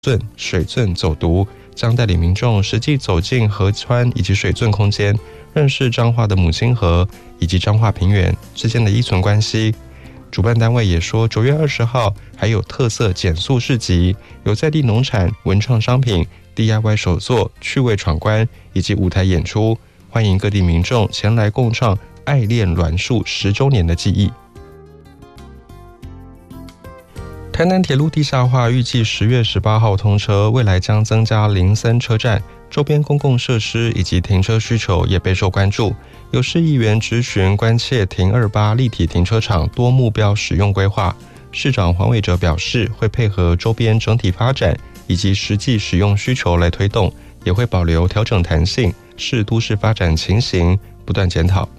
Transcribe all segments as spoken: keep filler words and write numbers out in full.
圳水圳走读，将带领民众实际走进河川以及水圳空间，认识彰化的母亲河以及彰化平原之间的依存关系。主办单位也说，九月二十号还有特色减速市集，有在地农产、文创商品、D I Y 手作、趣味闯关以及舞台演出，欢迎各地民众前来共创爱恋栾树十周年的记忆。台南铁路地下化预计十月十八号通车，未来将增加林森车站，周边公共设施以及停车需求也备受关注。有市议员质询关切停二八立体停车场多目标使用规划，市长黄伟哲表示会配合周边整体发展以及实际使用需求来推动，也会保留调整弹性，视都市发展情形不断检讨。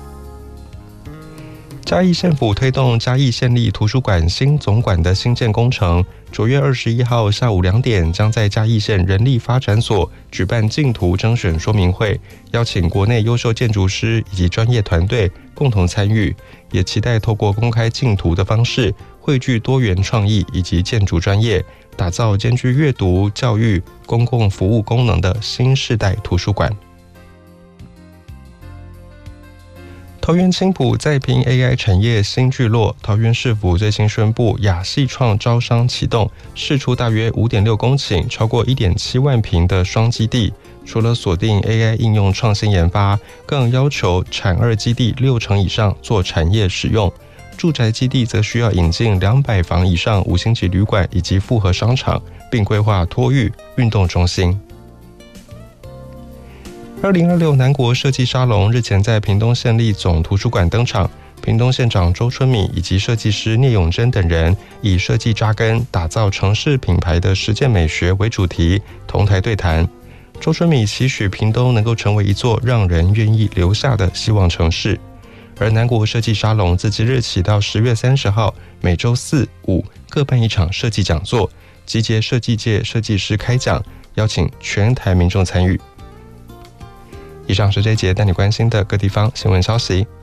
嘉义县府推动嘉义县立图书馆新总馆的新建工程，九月二十一号下午两点将在嘉义县人力发展所举办竞图征选说明会，邀请国内优秀建筑师以及专业团队共同参与，也期待透过公开竞图的方式，汇聚多元创意以及建筑专业，打造兼具阅读、教育、公共服务功能的新世代图书馆。桃园青埔再拼 A I 产业新聚落，桃园市府最新宣布亚细创招商启动，释出大约 五点六公顷，超过 一点七万坪的双基地。除了锁定 A I 应用创新研发，更要求产二基地六成以上做产业使用，住宅基地则需要引进两百房以上五星级旅馆以及复合商场，并规划托育、运动中心。二零二六南国设计沙龙日前在屏东县立总图书馆登场，屏东县长周春米以及设计师聂永贞等人以设计扎根打造城市品牌的实践美学为主题，同台对谈。周春米期许屏东能够成为一座让人愿意留下的希望城市。而南国设计沙龙自即日起到十月三十号，每周四、五各办一场设计讲座，集结设计界设计师开讲，邀请全台民众参与。以上是这一节带你关心的各地方新闻消息。